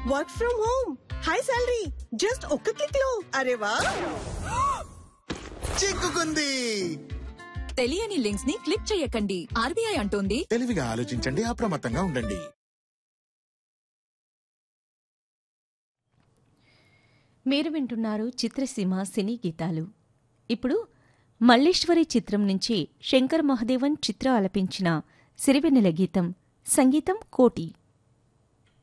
Work from home, high salary, just ఒక్క click లో. అరే వా, చిక్కుకుంది. తెలియని లింక్స్ ని క్లిక్ చేయకండి. ఆర్బీఐ అంటోంది, తెలివిగా ఆలోచించండి, అప్రమత్తంగా ఉండండి. మీరు వింటున్నారు చిత్రసీమ సినీ గీతాలు. ఇప్పుడు మల్లీశ్వరి చిత్రం నుంచి శంకర్ మహదేవన్ చిత్ర ఆలపించిన సిరివెన్నెల గీతం, సంగీతం కోటి.